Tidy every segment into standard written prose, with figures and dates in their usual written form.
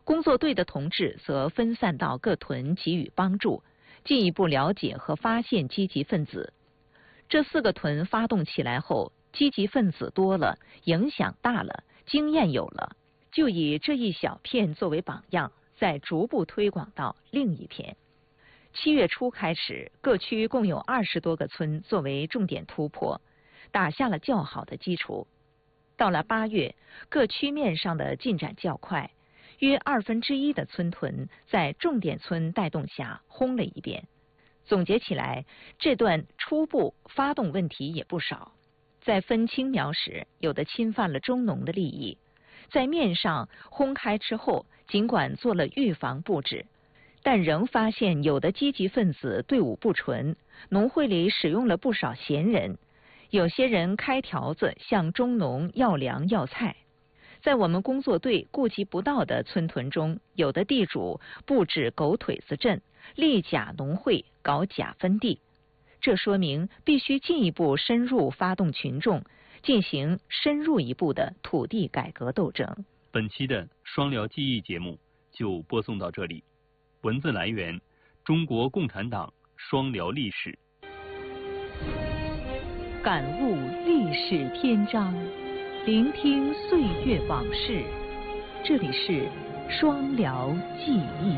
工作队的同志则分散到各屯给予帮助，进一步了解和发现积极分子。这4个屯发动起来后，积极分子多了，影响大了，经验有了，就以这一小片作为榜样，再逐步推广到另一片。7月初开始，各区共有20多个村作为重点突破，打下了较好的基础。到了8月，各区面上的进展较快，约1/2的村屯在重点村带动下轰了一遍。总结起来，这段初步发动问题也不少。在分青苗时，有的侵犯了中农的利益；在面上轰开之后，尽管做了预防布置，但仍发现有的积极分子队伍不纯，农会里使用了不少闲人，有些人开条子向中农要粮要菜。在我们工作队顾及不到的村屯中，有的地主布置狗腿子阵，立假农会，搞假分地。这说明必须进一步深入发动群众，进行深入一步的土地改革斗争。 本期的双辽记忆节目就播送到这里。文字来源：中国共产党双辽历史。 感悟历史篇章，聆听岁月往事。这里是双辽记忆。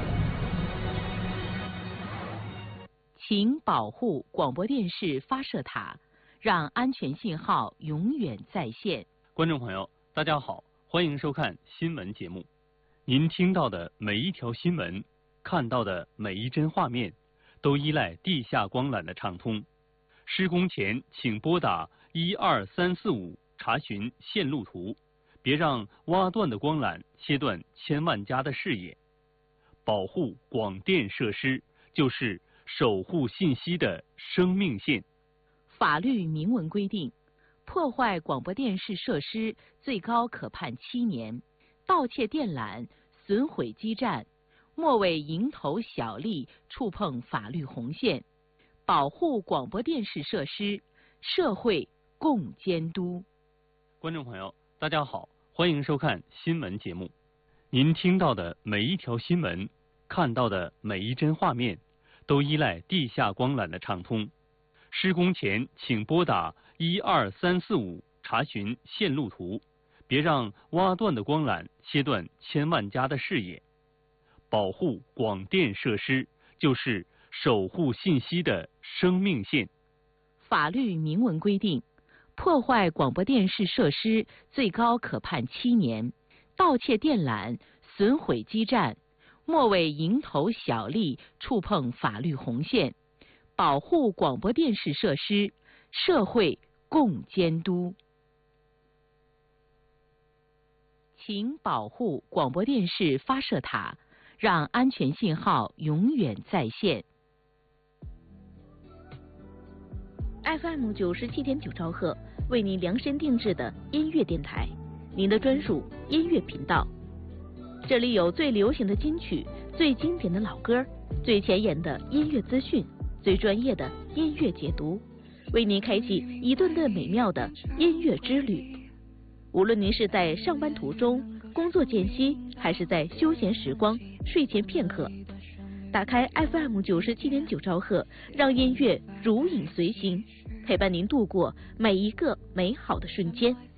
请保护广播电视发射塔，让安全信号永远在线。 观众朋友，大家好，欢迎收看新闻节目。您听到的每一条新闻，看到的每一帧画面，都依赖地下光缆的畅通。施工前请拨打12345查询线路图，别让挖断的光缆切断千万家的视野。保护广电设施就是守护信息的生命线。 法律明文规定，破坏广播电视设施最高可判7年，盗窃电缆、损毁基站，莫为蝇头小利触碰法律红线。保护广播电视设施，社会共监督。 观众朋友，大家好，欢迎收看新闻节目。您听到的每一条新闻，看到的每一帧画面，都依赖地下光缆的畅通。施工前请拨打12345查询线路图，别让挖断的光缆切断千万家的视野。保护广电设施就是守护信息的生命线。 法律明文规定，破坏广播电视设施最高可判7年，盗窃电缆、损毁基站，莫为蝇头小利触碰法律红线。保护广播电视设施，社会共监督。请保护广播电视发射塔，让安全信号永远在线。FM 97.9兆赫，为您量身定制的音乐电台，您的专属音乐频道。这里有最流行的金曲、最经典的老歌、最前沿的音乐资讯、最专业的音乐解读，为您开启一顿顿美妙的音乐之旅。无论您是在上班途中、工作间隙，还是在休闲时光、睡前片刻，打开 FM 97.9兆赫，让音乐如影随形，陪伴您度过每一个美好的瞬间。